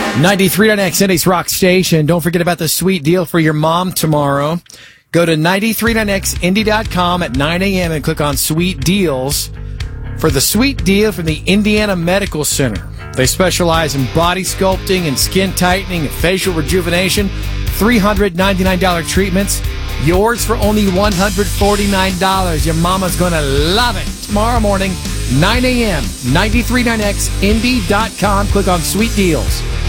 93.9X Indy's Rock Station. Don't forget about the sweet deal for your mom tomorrow. Go to 93.9xindy.com at 9 a.m. and click on Sweet Deals for the sweet deal from the Indiana Medical Center. They specialize in body sculpting and skin tightening and facial rejuvenation. $399 treatments. Yours for only $149. Your mama's going to love it. Tomorrow morning, 9 a.m., 93.9xindy.com. Click on Sweet Deals.